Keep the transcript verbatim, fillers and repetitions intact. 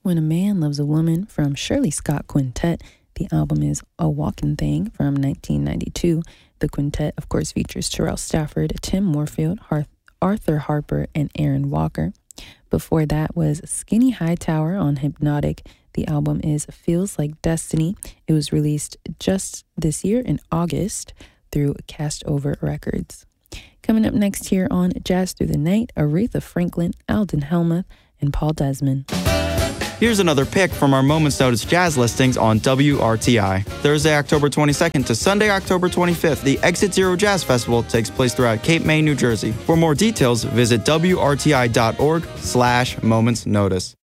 When a Man Loves a Woman from Shirley Scott Quintet. The album is A Walkin' Thing from nineteen ninety-two. The quintet, of course, features Terrell Stafford, Tim Moorfield, Arthur Harper, and Aaron Walker. Before that was Skinny Hightower on Hypnotic. The album is Feels Like Destiny. It was released just this year in August through Castover Records. Coming up next here on Jazz Through the Night, Aretha Franklin, Alden Helmuth, and Paul Desmond. Here's another pick from our Moments Notice jazz listings on W R T I. Thursday, October twenty-second to Sunday, October twenty-fifth, the Exit Zero Jazz Festival takes place throughout Cape May, New Jersey. For more details, visit W R T I dot org slash Moments Notice.